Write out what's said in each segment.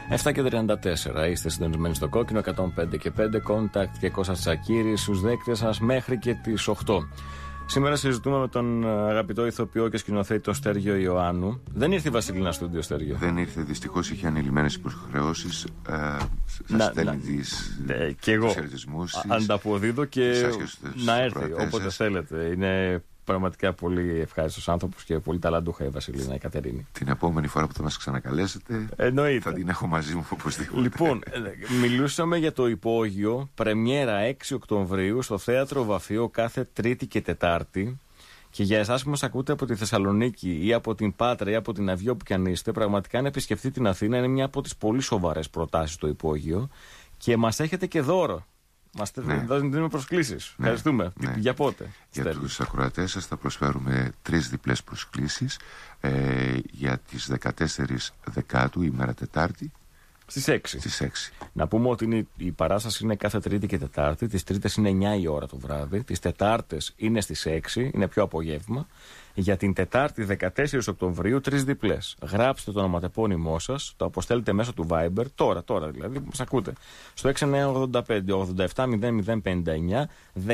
7:34. Είστε συντονισμένοι στο κόκκινο 105 και 5. Contact και Κώστας Τσακίρης στους δέκτες σας μέχρι και τις 8. Σήμερα συζητούμε με τον αγαπητό ηθοποιό και σκηνοθέτη τον Στέργιο Ιωάννου. Δεν ήρθε η Βασιλίνα στούντιο, Στέργιο. Δεν ήρθε, δυστυχώς είχε ανηλυμένες υποχρεώσεις. Σας στέλνει τις χαιρετισμούς. Ανταποδίδω και να έρθει όποτε θέλετε. Είναι πραγματικά πολύ ευχάριστος άνθρωπος και πολύ ταλαντούχα η Βασιλίνα, η Κατερίνη. Την επόμενη φορά που θα μας ξανακαλέσετε, θα την έχω μαζί μου οπωσδήποτε. Λοιπόν, μιλούσαμε για το υπόγειο, πρεμιέρα 6 Οκτωβρίου στο Θέατρο Βαφείο κάθε Τρίτη και Τετάρτη. Και για εσάς που μας ακούτε από τη Θεσσαλονίκη ή από την Πάτρα ή από την Αυγή, όπου κι αν είστε, πραγματικά να επισκεφτείτε την Αθήνα. Είναι μια από τις πολύ σοβαρές προτάσεις στο υπόγειο και μας έχετε και δώρο. Μας δίνουμε προσκλήσεις. Ευχαριστούμε. Για πότε? Για τους ακροατές σας θα προσφέρουμε 3 διπλές προσκλήσεις για τις 14 Δεκάτου, ημέρα Τετάρτη. Στις 6. Να πούμε ότι η παράσταση είναι κάθε Τρίτη και Τετάρτη. Τις Τρίτες είναι 9 η ώρα το βράδυ. Τις Τετάρτες είναι στις 6, είναι πιο απογεύμα. Για την Τετάρτη 14 Οκτωβρίου 3 διπλές. Γράψτε το ονοματεπώνυμό σας, το αποστέλετε μέσω του Viber, τώρα δηλαδή που μας ακούτε, στο 6985 870059,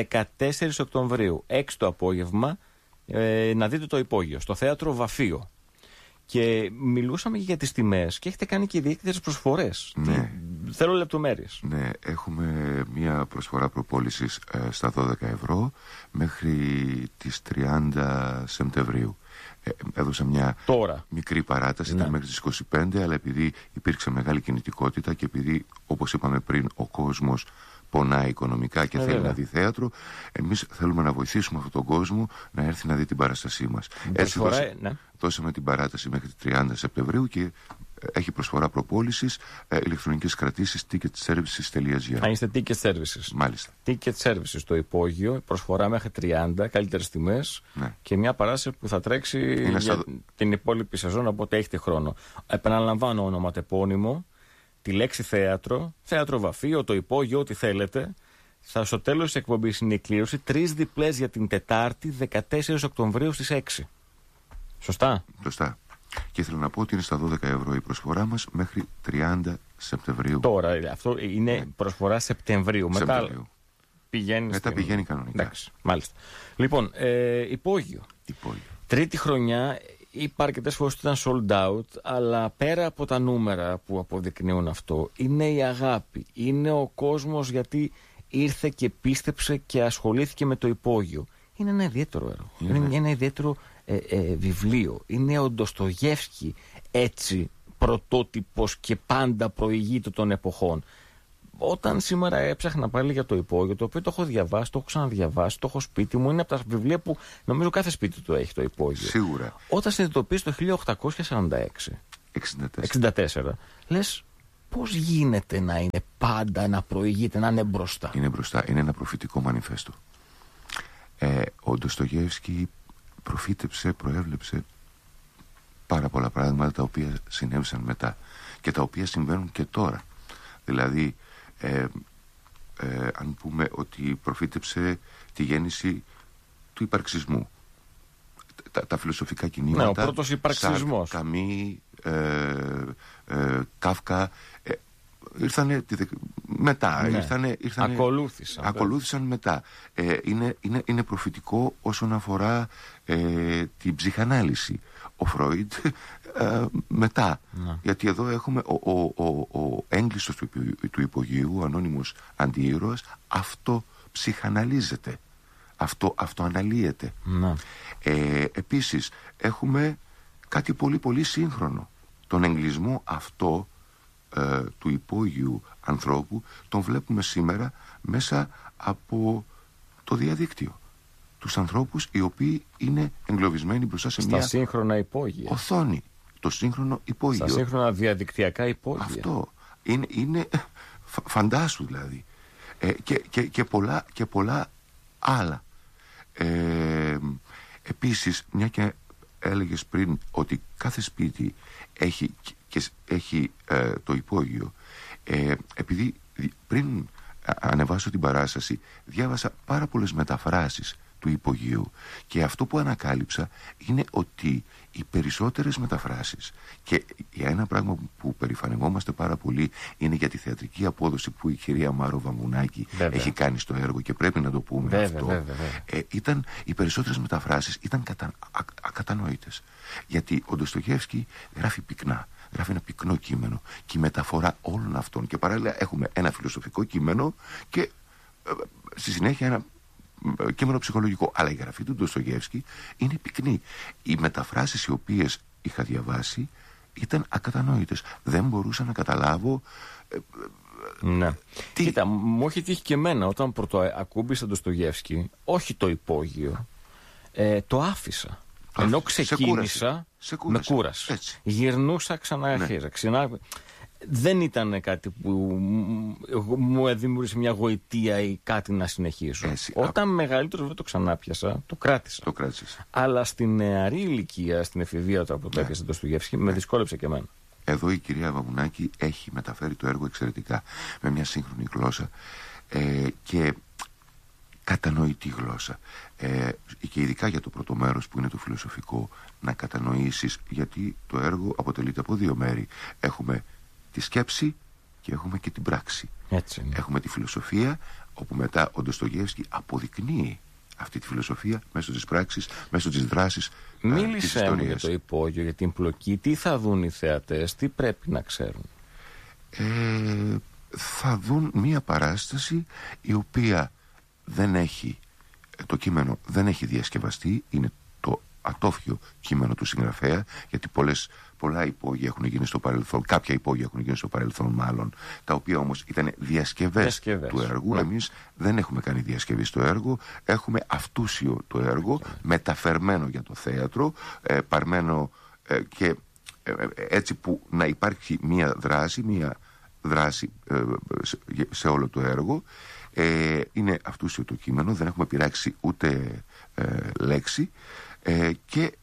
14 Οκτωβρίου, 6 το απόγευμα, να δείτε το υπόγειο, στο Θέατρο Βαφείο. Και μιλούσαμε και για τις τιμές και έχετε κάνει και ιδιαίτερες προσφορές. Ναι. Θέλω λεπτομέρειες. Ναι, έχουμε μια προσφορά προπόλησης στα 12 ευρώ μέχρι τις 30 Σεπτεμβρίου. Έδωσα μια μικρή παράταση, ήταν μέχρι τις 25, αλλά επειδή υπήρξε μεγάλη κινητικότητα και επειδή, όπως είπαμε πριν, ο κόσμος πονάει οικονομικά και θέλει να δει θέατρο, εμείς θέλουμε να βοηθήσουμε αυτόν τον κόσμο να έρθει να δει την παράστασή μας. Έτσι δώσαμε την παράταση μέχρι 30 Σεπτεμβρίου και έχει προσφορά προπόλησης, ηλεκτρονικές κρατήσεις, ticketservices.gr. Είστε ticket services. Μάλιστα. Ticket services στο υπόγειο, προσφορά μέχρι 30, καλύτερες τιμές και μια παράσταση που θα τρέξει για την υπόλοιπη σεζόν, οπότε έχετε χρόνο. Επαναλαμβάνω ονοματεπώνυμο, τη λέξη θέατρο, θέατρο Βαφείο, το υπόγειο, ό,τι θέλετε. Στο τέλος της εκπομπής είναι η κλήρωση. 3 διπλές για την Τετάρτη 14 Οκτωβρίου στις 6. Σωστά? Σωστά. Και ήθελα να πω ότι είναι στα 12 ευρώ η προσφορά μας μέχρι 30 Σεπτεμβρίου. Τώρα, αυτό είναι προσφορά Σεπτεμβρίου. Μετά πηγαίνει κανονικά. Εντάξει, μάλιστα. Λοιπόν, υπόγειο. Τρίτη χρονιά. Είπα αρκετές φορές ότι ήταν sold out, αλλά πέρα από τα νούμερα που αποδεικνύουν αυτό, είναι η αγάπη. Είναι ο κόσμος γιατί ήρθε και πίστεψε και ασχολήθηκε με το υπόγειο. Είναι ένα ιδιαίτερο έργο. Είναι ένα ιδιαίτερο βιβλίο. Είναι ο Ντοστογεύσκι έτσι πρωτότυπος και πάντα προηγείται των εποχών. Όταν σήμερα έψαχνα πάλι για το υπόγειο, το οποίο το έχω διαβάσει, το έχω ξαναδιαβάσει, το έχω σπίτι μου, είναι από τα βιβλία που νομίζω κάθε σπίτι το έχει το υπόγειο. Σίγουρα. Όταν συνειδητοποιείς το 1846-64, λες πώς γίνεται να είναι πάντα, να προηγείται, να είναι μπροστά. Είναι μπροστά, είναι ένα προφητικό μανιφέστο. Ο Ντοστογεύσκι προφήτεψε, προέβλεψε πάρα πολλά πράγματα τα οποία συνέβησαν μετά και τα οποία συμβαίνουν και τώρα. Δηλαδή, αν πούμε ότι προφήτεψε τη γέννηση του υπαρξισμού, τα φιλοσοφικά κινήματα, ο πρώτος υπαρξισμός, Καμί, Κάφκα, ήρθανε μετά, ακολούθησαν μετά. Είναι προφητικό όσον αφορά την ψυχανάλυση. Ο Φρόιντ μετά. Γιατί εδώ έχουμε ο έγκλειστος του υπογείου, ο ανώνυμος αντιήρωας, αυτό ψυχαναλύζεται. Αυτό αναλύεται. Επίσης έχουμε κάτι πολύ πολύ σύγχρονο. Τον εγκλισμό αυτό του υπόγειου ανθρώπου τον βλέπουμε σήμερα μέσα από το διαδίκτυο. Τους ανθρώπους οι οποίοι είναι εγκλωβισμένοι μπροστά σε μια σύγχρονα υπόγεια οθόνη. Το σύγχρονο υπόγειο. Στα σύγχρονα διαδικτυακά υπόγεια. Αυτό είναι φαντάσου δηλαδή. Και πολλά άλλα. Επίσης, μια και έλεγες πριν ότι κάθε σπίτι έχει το υπόγειο, επειδή πριν ανεβάσω την παράσταση διάβασα πάρα πολλές μεταφράσεις του υπογείου. Και αυτό που ανακάλυψα είναι ότι οι περισσότερες μεταφράσεις, και για ένα πράγμα που περηφανευόμαστε πάρα πολύ είναι για τη θεατρική απόδοση που η κυρία Μάρο Βαμβουνάκη έχει κάνει στο έργο, και πρέπει να το πούμε αυτό. Οι περισσότερες μεταφράσεις ήταν ακατανόητες. Γιατί ο Ντοστογεύσκι γράφει πυκνά. Γράφει ένα πυκνό κείμενο, και η μεταφορά όλων αυτών, και παράλληλα έχουμε ένα φιλοσοφικό κείμενο και στη συνέχεια ένα κείμενο ψυχολογικό. Αλλά η γραφή του Ντοστογεύσκι είναι πυκνή. Οι μεταφράσεις οι οποίες είχα διαβάσει ήταν ακατανόητες. Δεν μπορούσα να καταλάβω. Ναι. Κοίτα, μου έχει τύχει και εμένα όταν πρωτοακούμπησα Ντοστογεύσκι, όχι το υπόγειο, το άφησα. Ενώ ξεκίνησα, με κούρασε. Γυρνούσα, ξανάρχιζα. Δεν ήταν κάτι που μου δημιούργησε μια γοητεία ή κάτι να συνεχίσω. Όταν μεγαλύτερος δεν το ξανάπιασα, το κράτησα. Αλλά στην νεαρή ηλικία, στην εφηβεία, όταν το έπιασε το Ντοστογεύσκι, με δυσκόλεψε και εμένα. Εδώ η κυρία Βαμβουνάκη έχει μεταφέρει το έργο εξαιρετικά, με μια σύγχρονη γλώσσα και κατανοητή γλώσσα. Και ειδικά για το πρώτο μέρος που είναι το φιλοσοφικό, να κατανοήσεις, γιατί το έργο αποτελείται από δύο μέρη. Έχουμε τη σκέψη και έχουμε και την πράξη. Έχουμε τη φιλοσοφία, όπου μετά ο Ντοστογεύσκι αποδεικνύει αυτή τη φιλοσοφία μέσω της πράξης, μέσω της δράσης. Μίλησε μου για το υπόγειο, για την πλοκή. Τι θα δουν οι θεατές, τι πρέπει να ξέρουν? Θα δουν μία παράσταση η οποία δεν έχει, το κείμενο δεν έχει διασκευαστεί, είναι το ατόφιο κείμενο του συγγραφέα, γιατί πολλά υπόγεια έχουν γίνει στο παρελθόν, κάποια υπόγεια έχουν γίνει στο παρελθόν μάλλον, τα οποία όμως ήταν διασκευές του έργου. Εμείς δεν έχουμε κάνει διασκευή στο έργο, έχουμε αυτούσιο το έργο, μεταφερμένο για το θέατρο, παρμένο και έτσι που να υπάρχει μία δράση σε όλο το έργο. Είναι αυτούσιο το κείμενο, δεν έχουμε πειράξει ούτε λέξη, και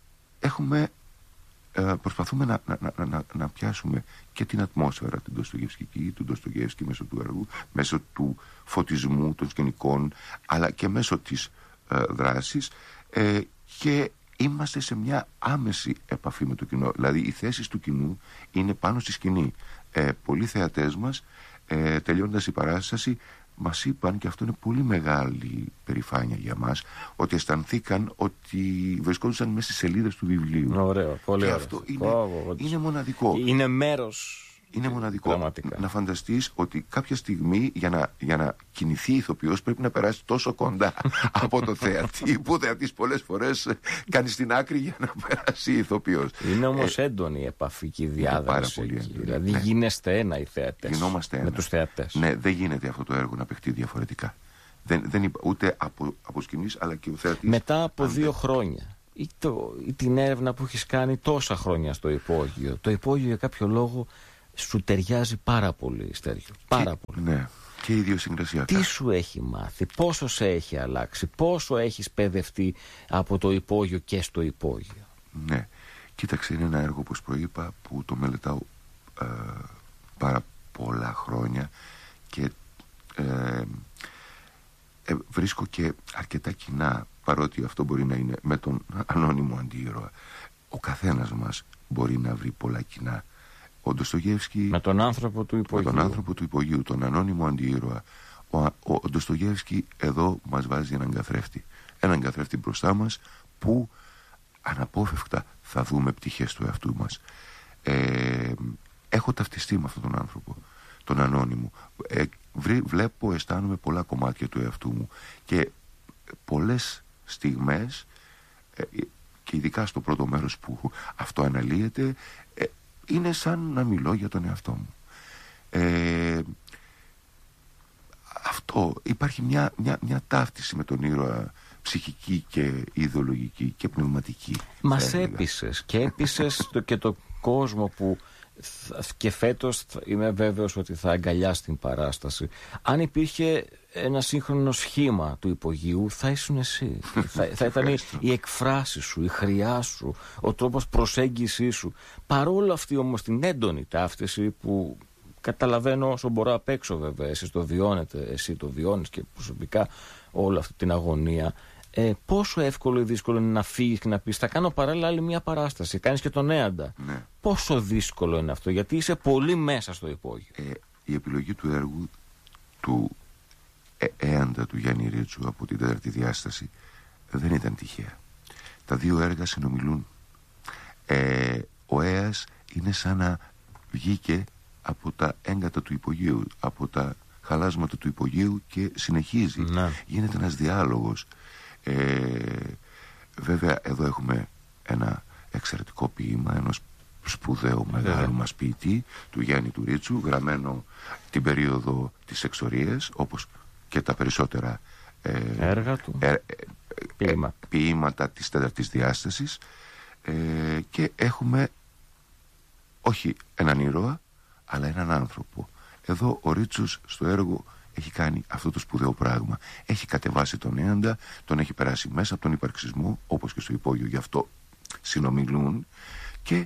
προσπαθούμε να πιάσουμε και την ατμόσφαιρα την Ντοστογεύσκικη, του Ντοστογεύσκη, μέσω του έργου, μέσω του φωτισμού των σκηνικών, αλλά και μέσω της δράσης, και είμαστε σε μια άμεση επαφή με το κοινό. Δηλαδή οι θέσεις του κοινού είναι πάνω στη σκηνή. Πολλοί θεατές μας, τελειώνοντας η παράσταση, μας είπαν, και αυτό είναι πολύ μεγάλη περηφάνεια για μας, ότι αισθανθήκαν ότι βρισκόντουσαν μέσα στις σελίδες του βιβλίου. Ωραίο, πολύ ωραίο. Αυτό είναι μοναδικό. Είναι μέρος. Είναι μοναδικό. Πραγματικά. Να φανταστείς ότι κάποια στιγμή για να κινηθεί ηθοποιός πρέπει να περάσει τόσο κοντά από το θεατή, που ο θεατής πολλές φορές κάνει στην άκρη για να περάσει ηθοποιός. Είναι όμως έντονη η επαφή και η διάδραση. Δηλαδή γίνεστε ένα οι θεατές. Γινόμαστε ένα. Με τους θεατές. Ναι, δεν γίνεται αυτό το έργο να παιχτεί διαφορετικά. Ούτε από σκηνής, αλλά και ο θεατής. Μετά από 2 χρόνια. Ή την έρευνα που έχεις κάνει τόσα χρόνια στο υπόγειο. Το υπόγειο για κάποιο λόγο σου ταιριάζει πάρα πολύ, Στέργιο. Πάρα πολύ. Ναι, και ιδιοσυγκρασιακά. Τι σου έχει μάθει, πόσο σε έχει αλλάξει, πόσο έχεις παιδευτεί από το υπόγειο και στο υπόγειο? Ναι, κοίταξε, είναι ένα έργο, όπως προείπα, που το μελετάω πάρα πολλά χρόνια και βρίσκω και αρκετά κοινά, παρότι αυτό μπορεί να είναι με τον ανώνυμο αντίηρωα. Ο καθένας μας μπορεί να βρει πολλά κοινά. Ο Ντοστογεύσκι, με τον άνθρωπο του υπογείου, τον ανώνυμο αντιήρωα. Ο Ντοστογεύσκι εδώ μας βάζει έναν καθρέφτη. Έναν καθρέφτη μπροστά μας, που αναπόφευκτα θα δούμε πτυχές του εαυτού μας. Έχω ταυτιστεί με αυτόν τον άνθρωπο, τον ανώνυμο. Βλέπω, αισθάνομαι πολλά κομμάτια του εαυτού μου, και πολλές στιγμές, και ειδικά στο πρώτο μέρος που αυτό αναλύεται, είναι σαν να μιλώ για τον εαυτό μου. Αυτό, υπάρχει μια ταύτιση με τον ήρωα, ψυχική και ιδεολογική και πνευματική. Μας έπεισες, και έπεισες και το κόσμο που, και φέτος είμαι βέβαιος ότι θα αγκαλιάσει την παράσταση. Αν υπήρχε ένα σύγχρονο σχήμα του υπογείου, θα ήσουν εσύ. θα ήταν οι εκφράσεις σου, η χρειά σου, ο τρόπος προσέγγισης σου. Παρόλο αυτή όμως την έντονη ταύτιση που καταλαβαίνω όσο μπορώ απ' έξω, βέβαια, εσείς το βιώνετε, εσύ το βιώνεις και προσωπικά όλη αυτή την αγωνία. Πόσο εύκολο ή δύσκολο είναι να φύγεις και να πεις θα κάνω παράλληλα άλλη μια παράσταση, κάνεις και τον Έαντα. Ναι. Πόσο δύσκολο είναι αυτό, γιατί είσαι πολύ μέσα στο υπόγειο. Η επιλογή του έργου του Έαντα του Γιάννη Ρίτσου από την 4η διάσταση δεν ήταν τυχαία. Τα δύο έργα συνομιλούν. Ο Έας είναι σαν να βγήκε από τα έγκατα του υπογείου, από τα χαλάσματα του υπογείου και συνεχίζει. Να. Γίνεται ένας διάλογος. Βέβαια εδώ έχουμε ένα εξαιρετικό ποίημα ενός σπουδαίου μεγάλου μας ποιητή, του Γιάννη του Ρίτσου, γραμμένο την περίοδο της εξορίας, όπως και τα περισσότερα έργα του, ποίηματα της 4ης διάστασης, και έχουμε όχι έναν ήρωα αλλά έναν άνθρωπο. Εδώ ο Ρίτσος στο έργο έχει κάνει αυτό το σπουδαίο πράγμα. Έχει κατεβάσει τον Έαντα, τον έχει περάσει μέσα από τον υπαρξισμό, όπως και στο υπόγειο, γι' αυτό συνομιλούν, και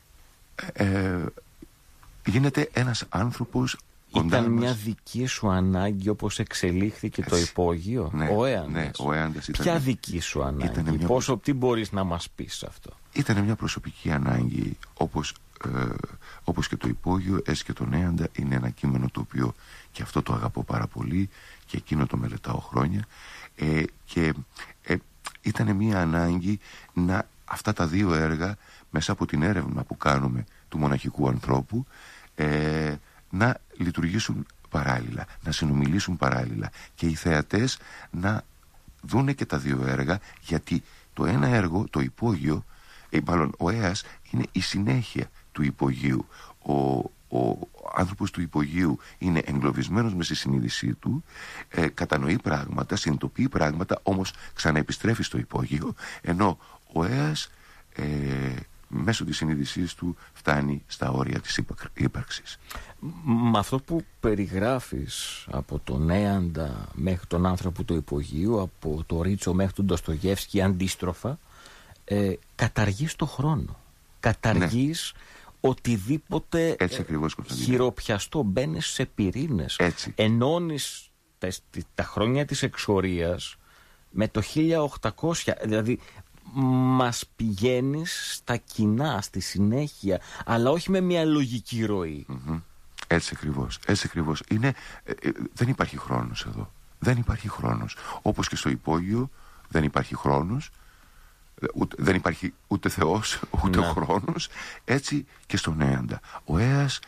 γίνεται ένας άνθρωπος κοντά Ήταν μας. μια δική σου ανάγκη όπως εξελίχθηκε το υπόγειο, ναι, ο Έαντας. Ναι, ο Έαντας ήταν. Ποια δική σου ανάγκη, τι μπορείς να μας πεις αυτό? Ήταν μια προσωπική ανάγκη, όπως και το υπόγειο, έτσι και τον Έαντα είναι ένα κείμενο το οποίο και αυτό το αγαπώ πάρα πολύ και εκείνο το μελετάω χρόνια, και ήταν μια ανάγκη να αυτά τα δύο έργα, μέσα από την έρευνα που κάνουμε του μοναχικού ανθρώπου, να λειτουργήσουν παράλληλα, να συνομιλήσουν παράλληλα και οι θεατές να δούνε και τα δύο έργα, γιατί το ένα έργο, το υπόγειο, μάλλον ο Έας είναι η συνέχεια του υπογείου. Ο άνθρωπος του υπογείου είναι εγκλωβισμένος μες στη συνείδησή του, κατανοεί πράγματα, συνειδητοποιεί πράγματα, όμως ξαναεπιστρέφει στο υπόγειο, ενώ ο Έας μέσω της συνείδησής του φτάνει στα όρια της ύπαρξης. Με αυτό που περιγράφεις, από τον Έαντα μέχρι τον άνθρωπο του υπογείου, από το Ρίτσο μέχρι τον Ντοστογεύσκη, αντίστροφα, καταργείς το χρόνο. Καταργείς οτιδήποτε χειροπιαστό. Μπαίνεις σε πυρήνες. Ενώνεις τα χρόνια της εξορίας με το 1800, δηλαδή μας πηγαίνεις στα κοινά, στη συνέχεια, αλλά όχι με μια λογική ροή. Έτσι ακριβώς. Δεν υπάρχει χρόνος εδώ. Δεν υπάρχει χρόνος. Όπως και στο υπόγειο δεν υπάρχει χρόνος, δεν υπάρχει ούτε Θεός ούτε ο χρόνος, έτσι και στον Έαντα. Ο Έας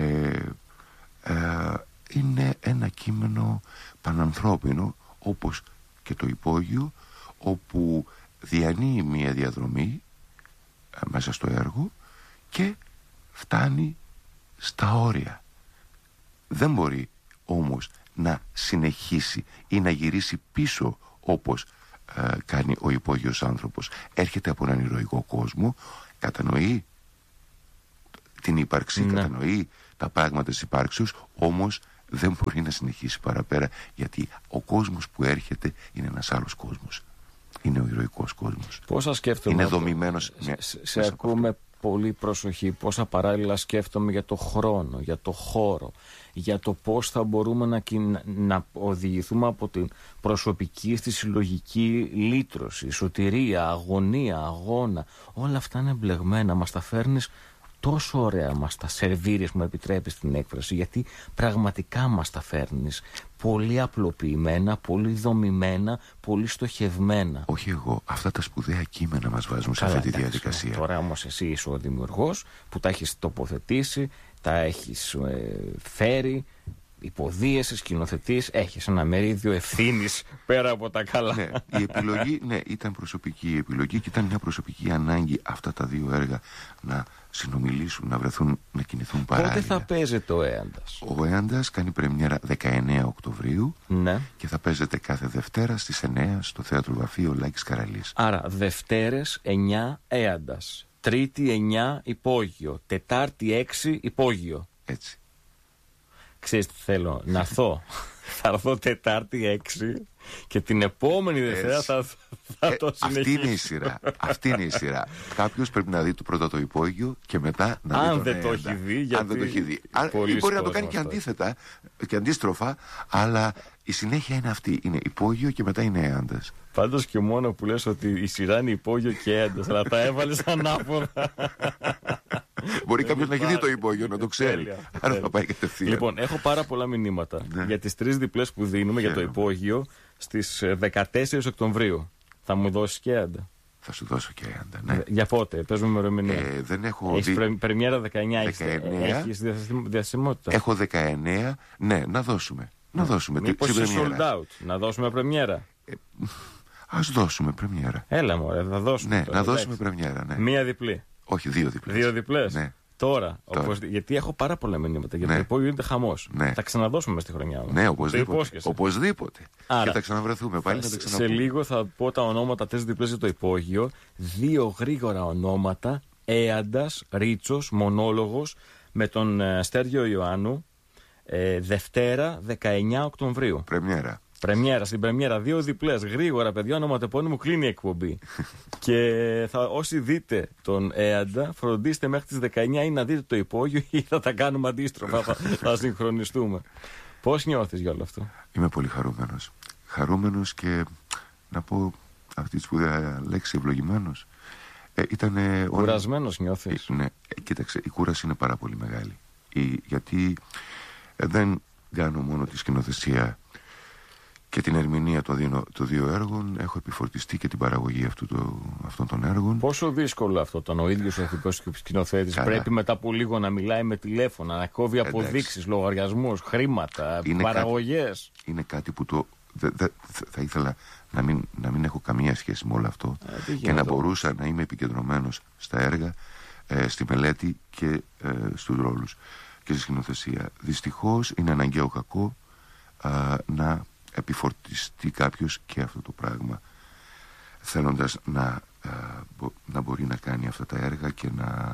είναι ένα κείμενο πανανθρώπινο, όπως και το υπόγειο, όπου διανύει μια διαδρομή μέσα στο έργο και φτάνει στα όρια. Δεν μπορεί όμως να συνεχίσει ή να γυρίσει πίσω όπως κάνει ο υπόγειος άνθρωπος. Έρχεται από έναν ηρωικό κόσμο, κατανοεί την ύπαρξη, κατανοεί τα πράγματα της υπάρξεως, όμως δεν μπορεί να συνεχίσει παραπέρα, γιατί ο κόσμος που έρχεται είναι ένας άλλος κόσμος. Είναι ο ηρωικός κόσμος. Πόσα σκέφτομαι. Είναι δομημένος. Σε ακούμε πολύ προσοχή. Πόσα παράλληλα σκέφτομαι για το χρόνο, για το χώρο, για το πώς θα μπορούμε να οδηγηθούμε από την προσωπική στη συλλογική λύτρωση, σωτηρία, αγωνία, αγώνα. Όλα αυτά είναι μπλεγμένα. Μας τα φέρνεις τόσο ωραία, μας τα σερβίρεις, μου επιτρέπεις την έκφραση, γιατί πραγματικά μας τα φέρνεις πολύ απλοποιημένα, πολύ δομημένα, πολύ στοχευμένα. Όχι εγώ, αυτά τα σπουδαία κείμενα μας βάζουν σε αυτή τη διαδικασία. Τώρα όμως εσύ είσαι ο δημιουργός που τα έχεις τοποθετήσει, τα έχεις φέρει, υποδίεσαι, σκηνοθετείς, έχεις ένα μερίδιο ευθύνης πέρα από τα καλά. Ναι, η επιλογή, ήταν προσωπική επιλογή και ήταν μια προσωπική ανάγκη αυτά τα δύο έργα να συνομιλήσουν, να βρεθούν, να κινηθούν παράλληλα. Πότε θα παίζεται ο Έαντας? Ο Έαντας κάνει πρεμιέρα 19 Οκτωβρίου και θα παίζεται κάθε Δευτέρα στις 9 στο Θέατρο Βαφείο Λάκης Καραλής. Άρα Δευτέρες 9 Έαντας, Τρίτη 9 Υπόγειο, Τετάρτη 6 Υπόγειο. Έτσι. Ξέρεις τι θέλω, να έρθω. Θα έρθω Τετάρτη 6 και την επόμενη Δευτέρα θα το συνεχίσω. Αυτή είναι η σειρά. Κάποιος πρέπει να δει πρώτα το υπόγειο και μετά να δει τον Έαντα. Αν δεν το έχει δει, γιατί... Αν δεν το έχει δει. Ή μπορεί να το κάνει και αντίθετα και αντίστροφα, αλλά η συνέχεια είναι αυτή. Είναι υπόγειο και μετά είναι Έαντας. Πάντως και μόνο που λες ότι η σειρά είναι υπόγειο και έντας, αλλά τα έβαλες ανάποδα. Μπορεί κάποιος να έχει δει το υπόγειο, να το ξέρει. Άρα θα πάει κατευθείαν. Λοιπόν, έχω πάρα πολλά μηνύματα για τις 3 διπλές που δίνουμε για το υπόγειο στις 14 Οκτωβρίου. Θα μου δώσεις και έντα? Θα σου δώσω και έντα, ναι. Για πότε, παίζουμε ημερομηνία? Δεν έχω έχεις πρεμιέρα 19, έχεις διαθεσιμότητα? Έχω 19, ναι, να δώσουμε. Να δώσουμε. Μήπως είσαι sold out, να δώσουμε πρεμιέρα? Ας δώσουμε πρεμιέρα. Έλα μωρέ, θα δώσουμε. Ναι, να δώσουμε πρεμιέρα, ναι. Μία διπλή. Όχι, 2 διπλές. 2 διπλές. Ναι. Τώρα. Γιατί έχω πάρα πολλά μηνύματα. Για το υπόγειο γίνεται χαμός. Ναι. Θα ξαναδώσουμε στη χρονιά μας. Ναι, οπωσδήποτε. Άρα, και θα ξαναβρεθούμε πάλι. Σε λίγο θα πω τα ονόματα 4 διπλές για το υπόγειο. 2 γρήγορα ονόματα. Έαντας, Ρίτσος, Μονόλογος, με τον Στέργιο Ιωάννου. Δευτέρα 19 Οκτωβρίου. Πρεμιέρα. Στην πρεμιέρα 2 διπλές. Γρήγορα, παιδιά, ονοματεπώνυμο, κλείνει η εκπομπή. Και όσοι δείτε τον Έαντα, φροντίστε μέχρι τις 19 ή να δείτε το υπόγειο ή θα τα κάνουμε αντίστροφα. Θα συγχρονιστούμε. Πώς νιώθεις για όλο αυτό? Είμαι πολύ χαρούμενος. Χαρούμενος και να πω αυτή τη σπουδαία λέξη, ευλογημένος. Κουρασμένος νιώθεις? Ναι, κοίταξε, η κούραση είναι πάρα πολύ μεγάλη. Γιατί δεν κάνω μόνο τη σκηνοθεσία και την ερμηνεία των 2 έργων, έχω επιφορτιστεί και την παραγωγή αυτών των έργων. Πόσο δύσκολο αυτό όταν ο ίδιος ο ηθικός σκηνοθέτης πρέπει μετά από λίγο να μιλάει με τηλέφωνα, να κόβει αποδείξεις, λογαριασμούς, χρήματα, παραγωγές? Είναι κάτι που θα ήθελα να μην έχω καμία σχέση με όλο αυτό και να μπορούσα να είμαι επικεντρωμένος στα έργα, στη μελέτη και στους ρόλους και στη σκηνοθεσία. Δυστυχώς είναι αναγκαίο κακό να επιφορτιστεί κάποιος και αυτό το πράγμα, θέλοντας να μπορεί να κάνει αυτά τα έργα και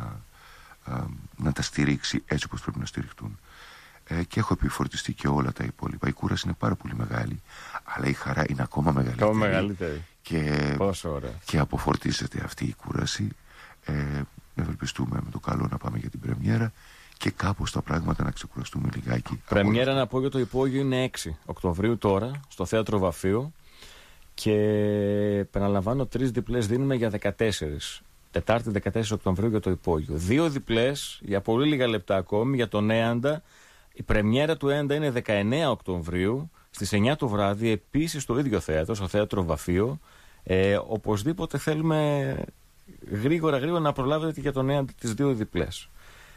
να τα στηρίξει έτσι όπως πρέπει να στηριχτούν. Και έχω επιφορτιστεί και όλα τα υπόλοιπα. Η κούραση είναι πάρα πολύ μεγάλη, αλλά η χαρά είναι ακόμα μεγαλύτερη. Πόσο ωραία. Και αποφορτίζεται αυτή η κούραση. Ευελπιστούμε με το καλό να πάμε για την πρεμιέρα και κάπως τα πράγματα να ξεκουραστούμε λιγάκι. Πρεμιέρα, να πω, για το υπόγειο είναι 6 Οκτωβρίου τώρα, στο Θέατρο Βαφείο. Και επαναλαμβάνω, 3 διπλές δίνουμε για 14. Τετάρτη 14 Οκτωβρίου για το υπόγειο. 2 διπλές για πολύ λίγα λεπτά ακόμη για τον Έαντα. Η πρεμιέρα του Έαντα είναι 19 Οκτωβρίου στις 9 το βράδυ, επίσης στο ίδιο θέατρο, στο Θέατρο Βαφείο. Οπωσδήποτε θέλουμε γρήγορα να προλάβετε για τον Έαντα τις 2 διπλές.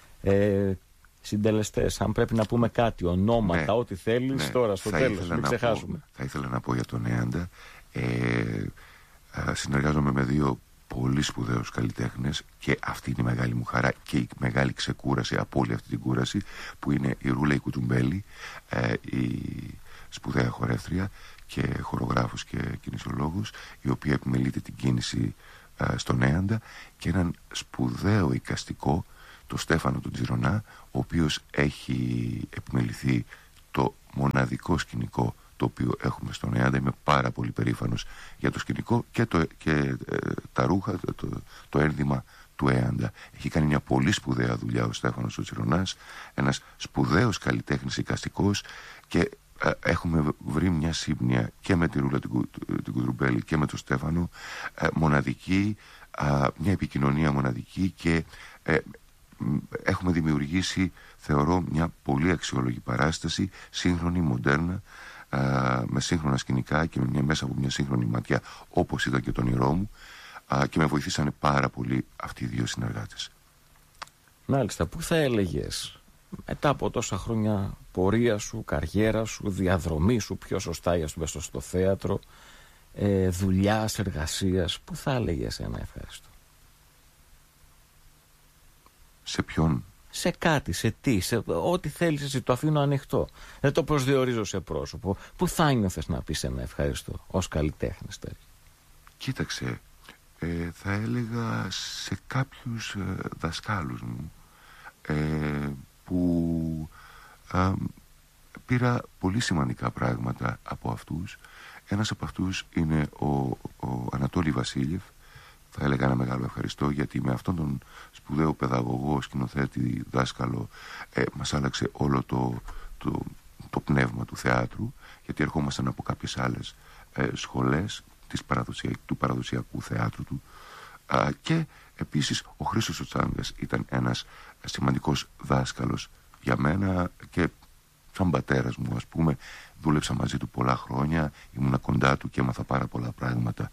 Συντελεστές, αν πρέπει να πούμε κάτι, ονόματα, ό,τι θέλεις τώρα στο τέλος, μην ξεχάσουμε. Θα ήθελα να πω για τον Έαντα. Συνεργάζομαι με 2 πολύ σπουδαίους καλλιτέχνες και αυτή είναι η μεγάλη μου χαρά και η μεγάλη ξεκούραση από όλη αυτή την κούραση, που είναι η Ρούλα η Κουτουμπέλη, η σπουδαία χορεύτρια και χορογράφος και κινησιολόγος, η οποία επιμελείται την κίνηση στον Έαντα, και έναν σπουδαίο εικαστικό, το Στέφανο τον Τζιρονά, ο οποίος έχει επιμεληθεί το μοναδικό σκηνικό το οποίο έχουμε στον Έαντα. Είμαι πάρα πολύ περήφανος για το σκηνικό και τα ρούχα, το ένδυμα του Έαντα. Έχει κάνει μια πολύ σπουδαία δουλειά ο Στέφανος ο Τσιρονάς, ένας σπουδαίος καλλιτέχνης εικαστικός, και έχουμε βρει μια σύμπνοια και με τη Ρούλα την Κουτουμπέλη και με τον Στέφανο, μοναδική, μια επικοινωνία μοναδική, και έχουμε δημιουργήσει, θεωρώ, μια πολύ αξιόλογη παράσταση, σύγχρονη, μοντέρνα, με σύγχρονα σκηνικά και μέσα από μια σύγχρονη ματιά, όπως είδα και τον όνειρό μου, και με βοηθήσανε πάρα πολύ αυτοί οι 2 συνεργάτες. Μάλιστα, πού θα έλεγες μετά από τόσα χρόνια πορεία σου, καριέρα σου, διαδρομή σου, πιο σωστά για στο θέατρο, δουλειάς, εργασίας, πού θα έλεγες ένα ευχαριστώ? Σε ποιον? Σε κάτι, σε τι, ό,τι θέλεις εσύ, το αφήνω ανοιχτό. Δεν το προσδιορίζω σε πρόσωπο. Πού θα νιώθεις να πεις ένα ευχαριστώ ως καλλιτέχνης? Κοίταξε, θα έλεγα σε κάποιους δασκάλους μου, που πήρα πολύ σημαντικά πράγματα από αυτούς. Ένας από αυτούς είναι ο Ανατόλη Βασίλειεφ. Θα έλεγα ένα μεγάλο ευχαριστώ, γιατί με αυτόν τον σπουδαίο παιδαγωγό, σκηνοθέτη, δάσκαλο, μας άλλαξε όλο το πνεύμα του θεάτρου, γιατί ερχόμασταν από κάποιες άλλες σχολές του παραδοσιακού θεάτρου του. Και επίσης ο Χρήστος ο Τσάνγκας ήταν ένας σημαντικός δάσκαλος για μένα και σαν πατέρας μου, ας πούμε. Δούλεψα μαζί του πολλά χρόνια, ήμουνα κοντά του και έμαθα πάρα πολλά πράγματα.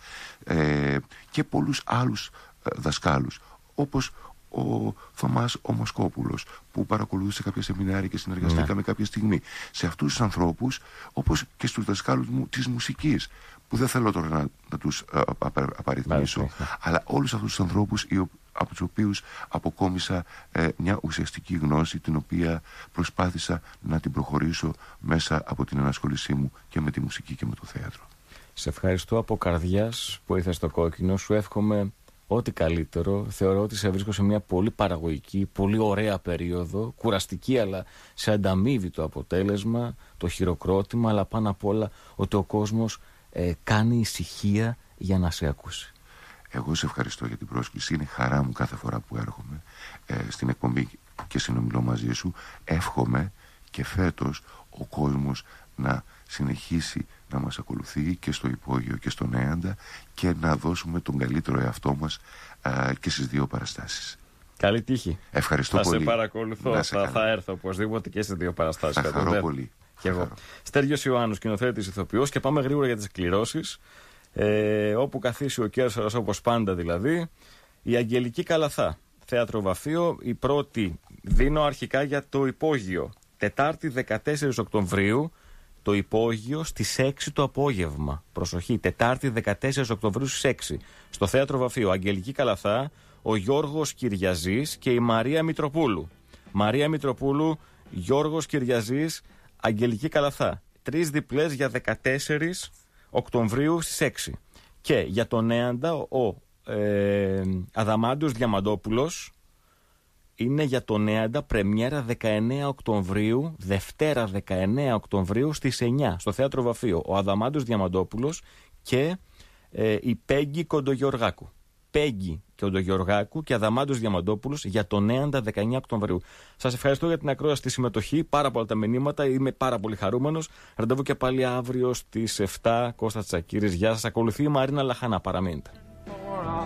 Και πολλούς άλλους δασκάλους, όπως ο Θωμάς ο Μοσκόπουλος, που παρακολουθούσε κάποια σεμινάρια και συνεργαστήκαμε κάποια στιγμή. Σε αυτούς τους ανθρώπους, όπως και στους δασκάλους μου της μουσικής, που δεν θέλω τώρα να τους απαριθμίσω, αλλά όλους αυτούς τους ανθρώπους από τους οποίους αποκόμισα μια ουσιαστική γνώση, την οποία προσπάθησα να την προχωρήσω μέσα από την ενασχόλησή μου και με τη μουσική και με το θέατρο. Σε ευχαριστώ από καρδιάς που ήρθες στο Κόκκινο. Σου εύχομαι ό,τι καλύτερο. Θεωρώ ότι σε βρίσκω σε μια πολύ παραγωγική, πολύ ωραία περίοδο, κουραστική, αλλά σε ανταμείβει το αποτέλεσμα, το χειροκρότημα, αλλά πάνω απ' όλα ότι ο κόσμος κάνει ησυχία για να σε ακούσει. Εγώ σε ευχαριστώ για την πρόσκληση. Είναι χαρά μου κάθε φορά που έρχομαι στην εκπομπή και συνομιλώ μαζί σου. Εύχομαι και φέτος ο κόσμος να συνεχίσει να μας ακολουθεί και στο υπόγειο και στον Έαντα και να δώσουμε τον καλύτερο εαυτό μας και στις δύο παραστάσεις. Καλή τύχη. Ευχαριστώ πολύ. Θα σε παρακολουθώ. Θα έρθω οπωσδήποτε και στις δύο παραστάσεις. Θα χαρώ πολύ. Και εγώ. Στέργιος Ιωάννους, σκηνοθέτης, ηθοποιός, και πάμε γρήγορα για τις εκκληρώσεις. Όπου καθίσει ο Κέρσαρας, όπως πάντα δηλαδή. Η Αγγελική Καλαθά, θέατρο Βαφείο. Η πρώτη δίνω αρχικά για το υπόγειο. Τετάρτη 14 Οκτωβρίου, το υπόγειο στις 6 το απόγευμα. Προσοχή, Τετάρτη 14 Οκτωβρίου στις 6. Στο θέατρο Βαφείο. Αγγελική Καλαθά, ο Γιώργος Κυριαζής και η Μαρία Μητροπούλου. Μαρία Μητροπούλου, Γιώργος Κυριαζής, Αγγελική Καλαθά. 3 διπλές για 14 Οκτωβρίου στις 6. Και για τον Έαντα ο Αδαμάντιος Διαμαντόπουλος είναι για τον Έαντα πρεμιέρα 19 Οκτωβρίου, Δευτέρα 19 Οκτωβρίου στις 9 στο θέατρο Βαφείο. Ο Αδαμάντιος Διαμαντόπουλος και η Πέγγι Κοντογεωργάκου. Πέγγι Κοντογεωργάκου και Αδαμάντιος Διαμαντόπουλος για τον Έαντα 19 Οκτωβρίου. Σας ευχαριστώ για την ακρόαση, τη συμμετοχή. Πάρα πολλά τα μηνύματα. Είμαι πάρα πολύ χαρούμενος. Ραντεβού και πάλι αύριο στις 7. Κώστας Τσακύρης. Γεια σας. Ακολουθεί η Μαρίνα Λαχανά. Παραμείνετε.